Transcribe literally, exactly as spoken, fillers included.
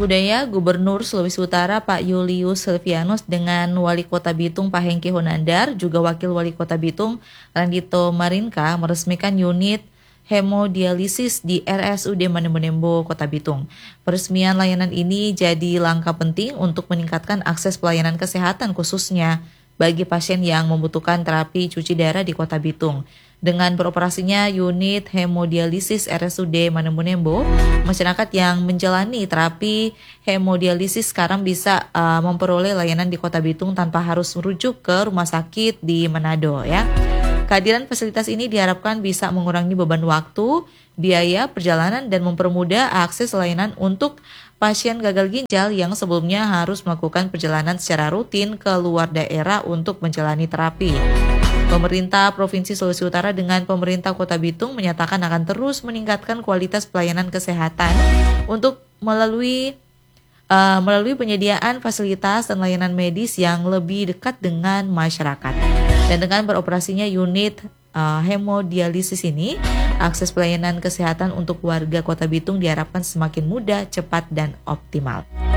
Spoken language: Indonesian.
budaya, Gubernur Sulawesi Utara Pak Julius Silvianus dengan Wali Kota Bitung Pak Hengki Honandar, juga Wakil Wali Kota Bitung Randito Marinka meresmikan unit hemodialisis di R S U D Manembo Kota Bitung. Peresmian layanan ini jadi langkah penting untuk meningkatkan akses pelayanan kesehatan khususnya bagi pasien yang membutuhkan terapi cuci darah di Kota Bitung. Dengan beroperasinya unit hemodialisis R S U D Manembo, masyarakat yang menjalani terapi hemodialisis sekarang bisa uh, memperoleh layanan di Kota Bitung tanpa harus merujuk ke rumah sakit di Manado ya. Kehadiran fasilitas ini diharapkan bisa mengurangi beban waktu, biaya perjalanan dan mempermudah akses layanan untuk pasien gagal ginjal yang sebelumnya harus melakukan perjalanan secara rutin ke luar daerah untuk menjalani terapi. Pemerintah Provinsi Sulawesi Utara dengan pemerintah Kota Bitung menyatakan akan terus meningkatkan kualitas pelayanan kesehatan untuk melalui uh, melalui penyediaan fasilitas dan layanan medis yang lebih dekat dengan masyarakat. Dan dengan beroperasinya unit uh, hemodialisis ini, akses pelayanan kesehatan untuk warga Kota Bitung diharapkan semakin mudah, cepat, dan optimal.